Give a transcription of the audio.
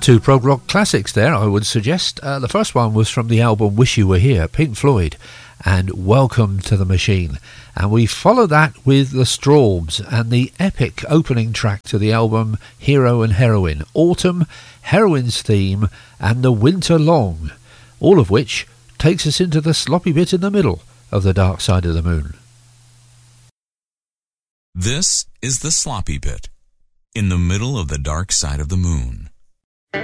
Two prog rock classics there, I would suggest. The first one was from the album Wish You Were Here, Pink Floyd, and Welcome to the Machine. And we follow that with the Strawbs and the epic opening track to the album Hero and Heroine, Autumn, Heroine's Theme, and The Winter Long, all of which takes us into the sloppy bit in the middle of The Dark Side of the Moon. This is the sloppy bit in the middle of The Dark Side of the Moon.